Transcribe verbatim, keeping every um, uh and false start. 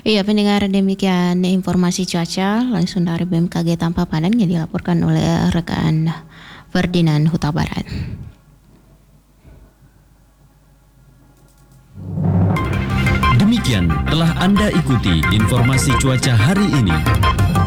Iya pendengar, demikian informasi cuaca langsung dari B M K G Tampak Padang yang dilaporkan oleh rekan Ferdinand Huta Barat. Demikian telah Anda ikuti informasi cuaca hari ini.